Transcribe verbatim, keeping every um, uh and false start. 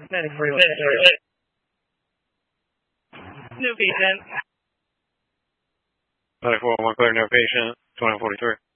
Medic three one. No patient. Medic four one, clear, no patient, twenty forty-three.